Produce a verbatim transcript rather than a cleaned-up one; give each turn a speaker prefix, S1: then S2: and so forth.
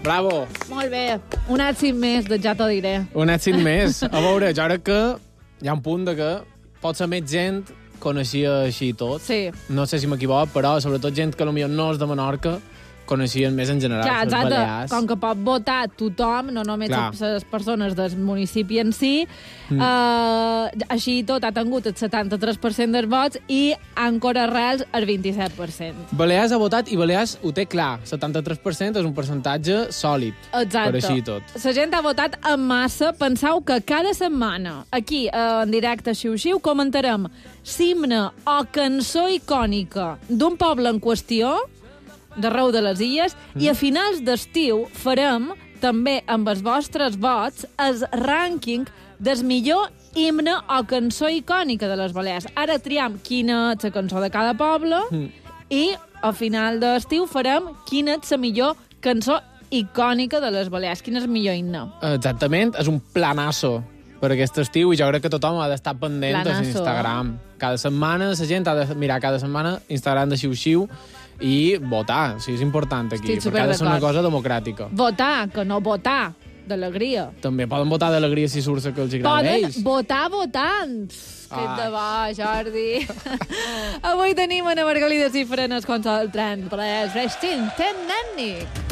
S1: Bravo.
S2: Molt bé. Un èxit més, de ja t'ho diré.
S1: Un èxit més. A veure, jo crec que hi ha un punt de que potser més gent coneixia així tot.
S2: Sí.
S1: No sé si m'equivoco, però sobretot gent que potser no és de Menorca coneixien més en general
S2: Clar,
S1: les
S2: exacte.
S1: Balears.
S2: Com que pot votar tothom, no només
S1: Clar.
S2: les persones del municipi en si,
S1: Mm.
S2: eh, així i tot ha tingut el setanta-tres per cent dels vots i Àncora Reals el vint-i-set per cent.
S1: Balears ha votat i Balears ho té clar. setanta-tres per cent és un percentatge sòlid.
S2: Exacte.
S1: Per així i tot.
S2: La gent ha votat en massa. Penseu que cada setmana, aquí, eh, en directe a Xiu-Xiu, comentarem l'himne o cançó icònica d'un poble en qüestió, d'arreu de les illes, mm. i a finals d'estiu farem, també amb els vostres vots, el rànquing del millor himne o cançó icònica de les Balears. Ara triam quina és la cançó de cada poble mm. i a final d'estiu farem quina és la millor cançó icònica de les Balears. Quin és el millor himne?
S1: Exactament, és un planasso per aquest estiu i jo crec que tothom ha d'estar pendent a
S2: Planasso.
S1: Instagram. Cada setmana la gent ha de mirar cada setmana Instagram de Xiu-Xiu i votar, sí, és important aquí,
S2: Estic
S1: perquè ha de ser una
S2: superacord.
S1: cosa democràtica.
S2: Votar, que no votar, d'alegria.
S1: També poden votar d'alegria si surt la que els agrada a
S2: Poden
S1: ells.
S2: votar votant. Que
S1: Ai.
S2: de bo, Jordi. Avui tenim Ana Margalida Cifrenes contra el tren. Però és Restin, ten nènic.